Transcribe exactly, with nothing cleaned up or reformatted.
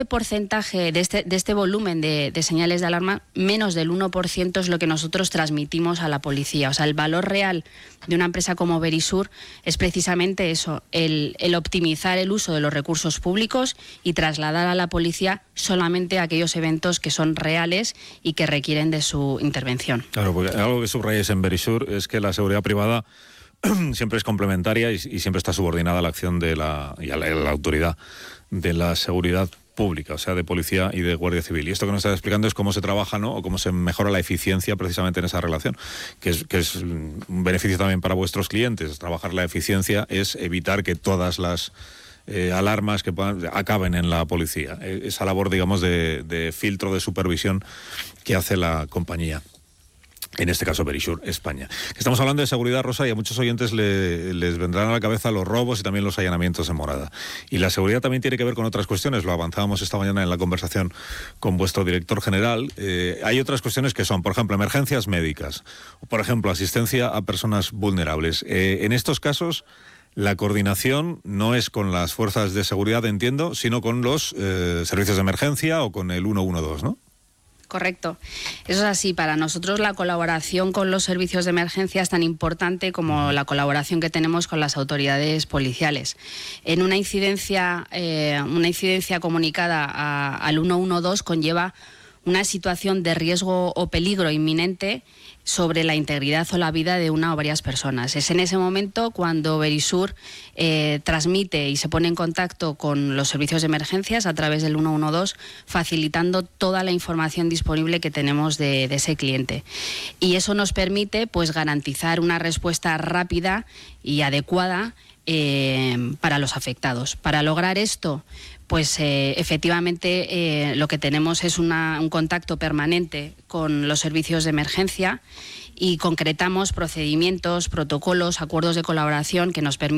porcentaje de este, de este volumen de, de señales de alarma, menos del uno por ciento es lo que nosotros transmitimos a la policía. O sea, el valor real de una empresa como Verisur es precisamente eso, el, el optimizar el uso de los recursos públicos y trasladar a la policía solamente aquellos eventos que son reales y que requieren de su intervención. Claro, porque algo que subrayáis en Verisur es que la seguridad privada siempre es complementaria y, y siempre está subordinada a la acción de la, y a la, a la autoridad de la seguridad pública, o sea, de policía y de guardia civil. Y esto que nos está explicando es cómo se trabaja, ¿no?, o cómo se mejora la eficiencia precisamente en esa relación, que es, que es un beneficio también para vuestros clientes. Trabajar la eficiencia es evitar que todas las eh, alarmas que puedan acaben en la policía. Esa labor, digamos, de, de filtro, de supervisión que hace la compañía. En este caso, Verisur España. Estamos hablando de seguridad, Rosa, y a muchos oyentes le, les vendrán a la cabeza los robos y también los allanamientos en morada. Y la seguridad también tiene que ver con otras cuestiones. Lo avanzábamos esta mañana en la conversación con vuestro director general. Eh, hay otras cuestiones que son, por ejemplo, emergencias médicas. O, por ejemplo, asistencia a personas vulnerables. Eh, en estos casos, la coordinación no es con las fuerzas de seguridad, entiendo, sino con los eh, servicios de emergencia o con el uno uno dos, ¿no? Correcto. Eso es así. Para nosotros la colaboración con los servicios de emergencia es tan importante como la colaboración que tenemos con las autoridades policiales. En una incidencia, eh, una incidencia comunicada a, al uno uno dos conlleva una situación de riesgo o peligro inminente sobre la integridad o la vida de una o varias personas. Es en ese momento cuando Verisur eh, transmite y se pone en contacto con los servicios de emergencias a través del uno uno dos, facilitando toda la información disponible que tenemos de, de ese cliente. Y eso nos permite, pues, garantizar una respuesta rápida y adecuada eh, para los afectados. Para lograr esto, pues eh, efectivamente eh, lo que tenemos es una, un contacto permanente con los servicios de emergencia y concretamos procedimientos, protocolos, acuerdos de colaboración que nos permiten